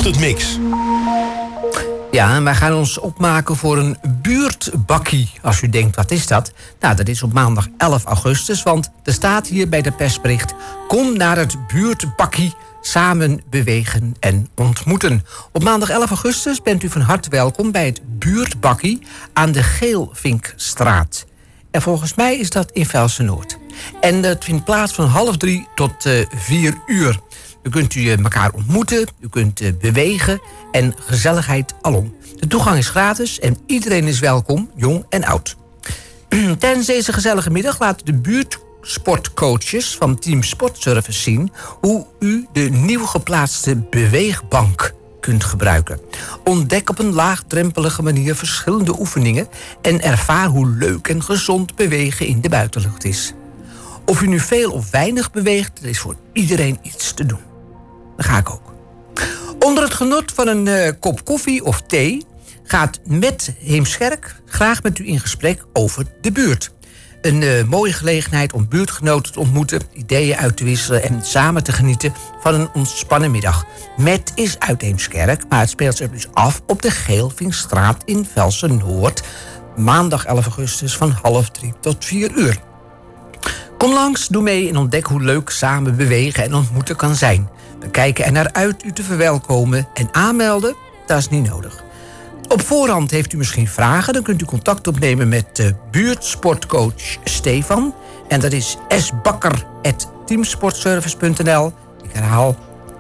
ochtendmix. Ja, en wij gaan ons opmaken voor een buurtbakkie. Als u denkt, wat is dat? Nou, dat is op maandag 11 augustus, want er staat hier bij de persbericht: kom naar het buurtbakkie, samen bewegen en ontmoeten. Op maandag 11 augustus bent u van harte welkom bij het buurtbakkie aan de Geelvinkstraat. En volgens mij is dat in Velsen-Noord. En dat vindt plaats van 2:30 tot 4 uur. U kunt elkaar ontmoeten, u kunt bewegen en gezelligheid alom. De toegang is gratis en iedereen is welkom, jong en oud. Tijdens deze gezellige middag laten de buurtsportcoaches van Team Sportservice zien hoe u de nieuw geplaatste beweegbank kunt gebruiken. Ontdek op een laagdrempelige manier verschillende oefeningen en ervaar hoe leuk en gezond bewegen in de buitenlucht is. Of u nu veel of weinig beweegt, er is voor iedereen iets te doen. Dat ga ik ook. Onder het genot van een kop koffie of thee gaat Met Heemskerk graag met u in gesprek over de buurt. Een mooie gelegenheid om buurtgenoten te ontmoeten, ideeën uit te wisselen en samen te genieten van een ontspannen middag. Met is uit Heemskerk, maar het speelt zich dus af op de Geelvinkstraat in Velsen-Noord. Maandag 11 augustus van 2:30 tot 4 uur. Kom langs, doe mee en ontdek hoe leuk samen bewegen en ontmoeten kan zijn. We kijken er naar uit u te verwelkomen en aanmelden, dat is niet nodig. Op voorhand heeft u misschien vragen, dan kunt u contact opnemen met de buurtsportcoach Stefan. En dat is sbakker@teamsportservice.nl. Ik herhaal,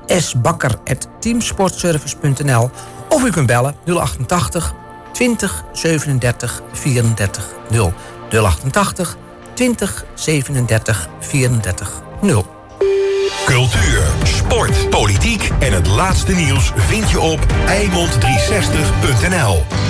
sbakker@teamsportservice.nl. Of u kunt bellen 088 20 37 34 0. 088 20 37 34 0. Cultuur, sport, politiek en het laatste nieuws vind je op Eimond360.nl.